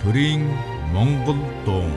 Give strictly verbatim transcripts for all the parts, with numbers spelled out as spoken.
төрийн Монгол дуу.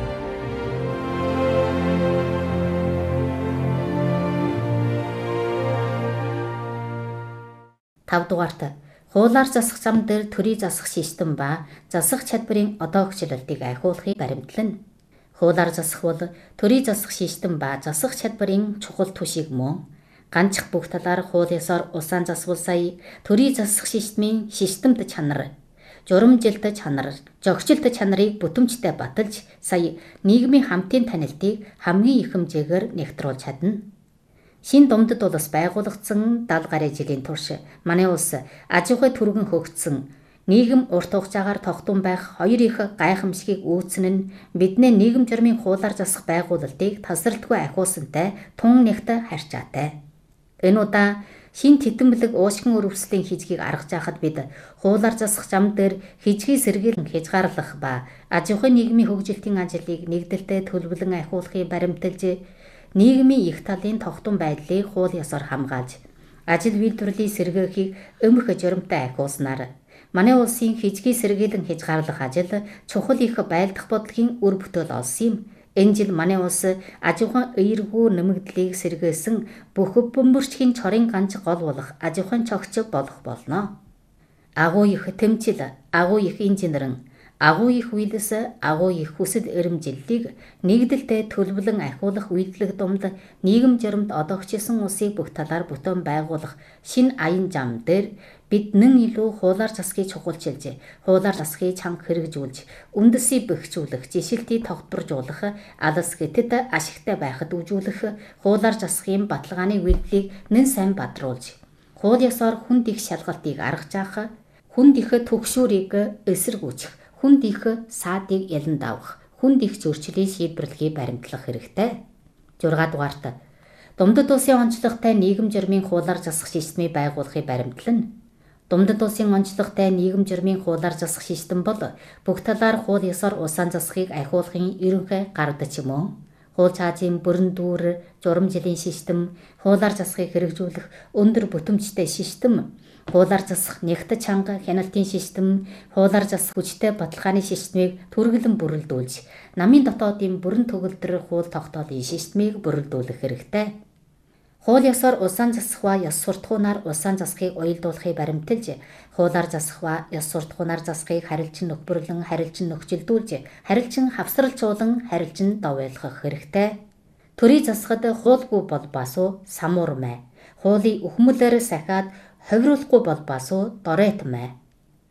тав дугаарт хуулаар засах зам дээр төрийн засах систем ба засах чадварын одоогчлолтыг айхуулахыг баримтлана. Хуулаар засах бол төрийн засах систем ба засах чадварын чухал түшиг мөн ганцх бүх талаар хууль ёсоор улаан засвал сая төрийн засах системийн системд чанар, журамжилт чанар, зохицолт чанарыг бүтэмжтэй баталж сая нийгмийн хамтын танилтыг хамгийн их хэмжээгээр нэгтруулж чадна. Шинэ Думдад улс байгуулагдсан даал гаруй жилийн турш манай улс аж ахуй түргэн хөгжсөн нийгэм урт хугацаагаар тогтун байх хоёр их гайхамшигыг үүснэ нь бидний нийгэм журмын хуулаар засах байгуулалтыг тасралтгүй ахиусантай тун нэгт харьцаатай. Энэ удаа шинэ тэтэмбэлэг уушгин өрөвслийн хижгийг аргаж байхад бид хуулаар засах зам дээр хижгийг сэргийлэн хязгаарлах ба аж ахуй нийгмийн хөгжилтийн ажлыг нэгдэлтэй төлөвлөн ахиулахыг баримталж нийгмийн их талын тогтун байдлыг хууль ёсоор хамгаалж ажил үйлдвэрлэлийн сэргээхийг өмнөх журамтай ахиулснаар манай улсын хижгийг сэргийлэн хязгаарлах ажил чухал их байлдах бодлогын үр бүтээл олсон юм. Энэ жил манай улс аж ахуйн эергүй нэмэгдлийг сэргээсэн бүх бөмбөрчхийн чорын ганц гол болох аж ахуйн цогц болох болно. Агуу их тэмцэл, агуу их инженерэн, агуу их үйлс, агуу их хүсэл эрмжиллийг нэгдэлтэй төлөвлөн ахиулах үйлдэлх думд нийгэм журамд одоогчилсан улсыг бүх талаар бүтээн байгуулах шинэ аян зам дээр бид нэн илүү хуулаар засахыг чухалчилж, хуулаар засахыг чанга хэрэгжүүлж, үндэсийг бэхжүүлэх, жишилтийг тогтворжуулах, алс гэтэд ашигтай байхад үжүүлэх, хуулаар засахын баталгааны үйлдэлийг нэн сайн бадруулж, хууль ёсоор хүнд их шалгалтыг аргаж авах, хүнд их түгшүүрийг эсэргүүцэх, хүнд их саадыг ялан давах, хүнд их зөрчлийг шийдвэрлэхийг баримтлах хэрэгтэй. зургаа дугаарт Думдад улсын онцлогтой нийгэм журмын хуулаар засах системийг байгуулахыг баримтлана. Думдад улсын онцлогтой нийгэм журмын хуулаар засах систем бол бүх талаар хууль ёсоор улаан засахыг ахиулахын ерөнхий гардч мөн хууль цаазын бүрэн дүүр журамжилийн систем, хуулаар засахыг хэрэгжүүлэх өндөр бүтэмжтэй систем, хуулаар засах нягт чанга хяналтын систем, хуулаар засах хүчтэй баталгааны системийг түргэлэн бүрэлдүүлж, намын дотоодын бүрэн төгөлдөр хууль тогтоолын системийг бүрэлдүүлэх хэрэгтэй. Хууль ёсоор улаан засах ба ёс суртахуунаар улаан засахыг уялдуулахыг баримталж, хуулаар засах ба ёс суртахуунаар засахыг харилцан нөхбөрлөн, харилцан нөхцөлдүүлж, харилцан хавсралцуулан, харилцан довойлгох хэрэгтэй. Төрийн засахад хуулгүй болбаасуу самуурмай, хуулийг үхмэлээр сахиад ховируулахгүй болбаасуу дорейтмай.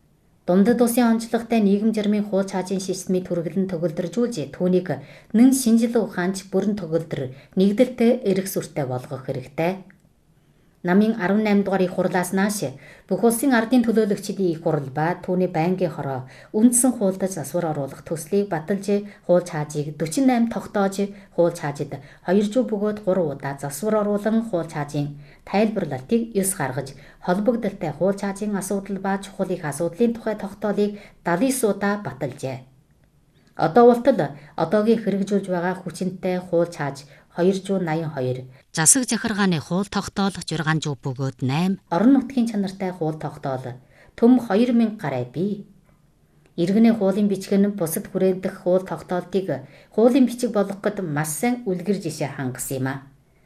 Думдад улсын онцлогтой нийгэм журмын хууль цаазын системийг түргэлэн төгөлдржүүлж, түүнийг нэн шинжил ухаанч бүрэн төгөлдөр нэгдэлтэй эрх сүртэй болгох хэрэгтэй. Намын арван найм дугаар их хурлаас нааш бүх улсын ардын төлөөлөгчдийн их хурал ба түүний байнгын хороо үндсэн хуульд засвар оруулах төслийг баталж, хууль цаазыг дөрвөн найм тогтоож, хууль цаазид хоёр жив бөгөөд гурван удаа засвар оруулан хууль цаазын тайлбарлалтыг ёс гаргаж, холбогдолтой хууль цаазын асуудал ба чухал их асуудлын тухай тогтоолыг дагаад девять удаа баталжээ. Одоо ултад одоогийн хэрэгжүүлж байгаа хүчинтэй хууль цааз хоёр жив восемьдесят хоёр, засаг захиргааны хууль тогтоол зургаан жив бөгөөд восемь, орон нутгийн чанартай хууль тогтоол төм хоёр мянга гаруй бий. Иргэний хуулийн бичиг нь бусад хүрээгдэх хууль тогтоолтыг хуулийн бичиг болгоход маш сайн үлгэр жишээ хангасан юм а.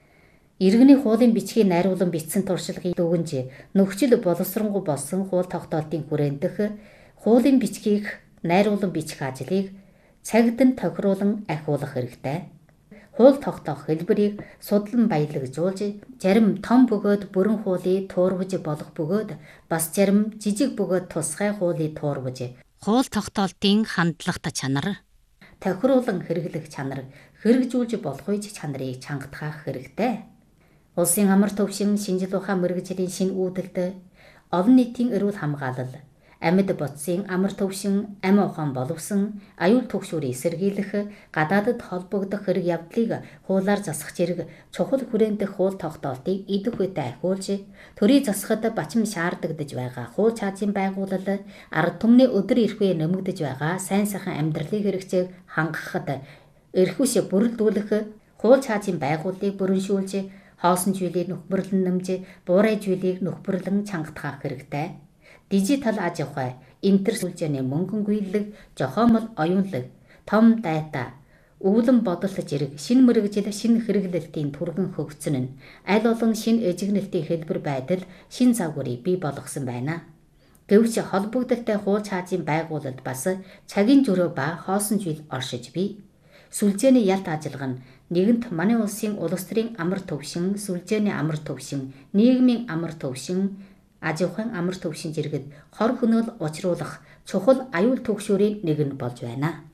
Иргэний хуулийн бичгийг найруулан бичсэн туршлагыг дүгнж, нөхцөл боловсронгуй болсон хууль тогтоолтын хүрээндэх хуулийн бичгийг найруулан бичих ажлыг цагт нь тохируулан ахиулах хэрэгтэй. Хууль тогтоох хэлбэрийг судлан баялагжуулж, зарим том бөгөөд бүрэн хуулийг туурвж болох бөгөөд бас зарим жижиг бөгөөд тусгай хуулийг туурвж, хууль тогтоолтын хандлагат чанар, тохируулан хэрэглэх чанар, хэрэгжүүлж болох үе чанарыг чангатгах хэрэгтэй. Улсын амар төвшин шинжил ухаан мэргэжлийн шинэ үүдэлд олон нийтийн эрүүл хамгаалал, амьд бодисын амар төвшин, амь ухаан боловсон, аюул түгшүүрийг сэргийлэх, гадаадд холбогдох хэрэг явдлыг хуулаар засах зэрэг чухал хүрээгдэх хууль тогтоолтыг идэх үедээ ахиулж, төрийн засахад бачим шаардагдж байгаа хууль цаазын байгууллал, ард түмний өдөр ирэх үе нэмэгдэж байгаа сайн сайхан амьдралын хэрэгцээг хангахад эрхвш бүрэлдүүлэх, хууль цаазын байгууллыг бүрэншүүлж, хоосон зүйлийг нөхбөрлөн нэмж, буурай зүйлийг нөхбөрлөн чангатгах хэрэгтэй. Дижитал аж ахуй, энтэр сүлжээний мөнгөн гүйлэг, жохомол оюунлаг, том дайта, өвлөн бодолт зэрэг шин мэрэгжил, шин хэрэглэлтийн түргэн хөгжсөн нь аль олон шин эжигнэлтийн хэлбэр байдал, шин загварыг бий болгосон байна. Гэвч холбогдолтой хууч хаажийн байгуулалд бас цагийн зөрөө ба хоосон зүйл оршиж бий. Сүлжээний ялт ажиллагаа нь нэгэнт манай улсын улс төрийн амар төвшин, сүлжээний амар төвшин, нийгмийн амар төвшин, аж ахуйн амар төвшин зэрэгт хор хөнөөл учруулах чухал аюул төгшөөрийн нэг нь болж байна.